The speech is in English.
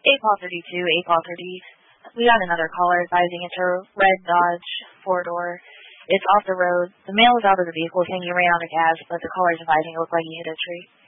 Paul 32, Paul 30. We got another caller advising it's a red Dodge four-door. It's off the road. The male is out of the vehicle saying he ran out of gas, but the caller's advising it looked like he hit a tree.